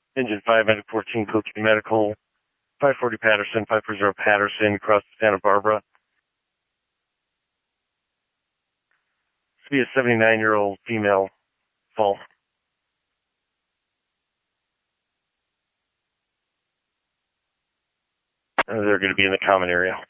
Engine 5, Medic 14, Coach Medical, 540 Patterson, 540 Patterson, across Santa Barbara. This will be a 79-year-old female fall. They're going to be in the common area.